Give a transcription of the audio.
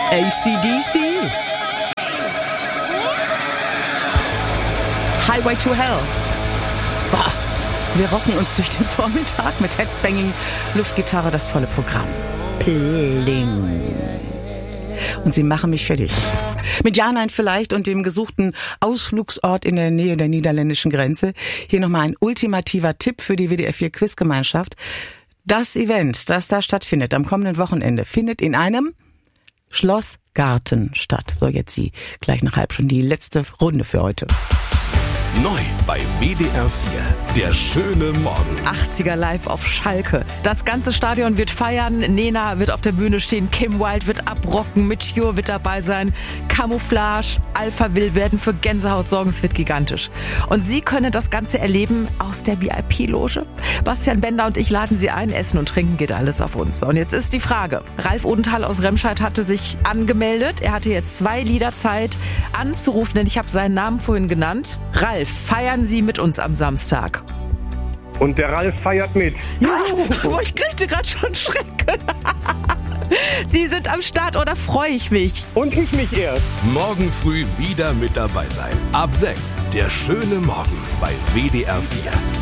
AC/DC. Highway to Hell. Boah, wir rocken uns durch den Vormittag mit Headbanging, Luftgitarre, das volle Programm. Pling. Und sie machen mich fertig. Mit Ja-Nein vielleicht und dem gesuchten Ausflugsort in der Nähe der niederländischen Grenze. Hier nochmal ein ultimativer Tipp für die WDR 4 Quizgemeinschaft. Das Event, das da stattfindet am kommenden Wochenende, findet in einem Schlossgarten statt. So, jetzt Sie gleich nach halb schon die letzte Runde für heute. Neu bei WDR 4, der schöne Morgen. 80er live auf Schalke. Das ganze Stadion wird feiern, Nena wird auf der Bühne stehen, Kim Wilde wird abrocken, Meteor wird dabei sein, Camouflage, Alpha will werden für Gänsehaut sorgen, es wird gigantisch. Und Sie können das Ganze erleben aus der VIP-Loge. Bastian Bender und ich laden Sie ein, Essen und Trinken geht alles auf uns. Und jetzt ist die Frage, Ralf Odenthal aus Remscheid hatte sich angemeldet, er hatte jetzt 2 Lieder Zeit anzurufen, denn ich habe seinen Namen vorhin genannt. Ralf, feiern Sie mit uns am Samstag? Und der Ralf feiert mit. Oh, ich kriegte gerade schon Schrecken. Sie sind am Start oder freue ich mich? Und ich mich erst. Morgen früh wieder mit dabei sein. Ab 6, der schöne Morgen bei WDR 4.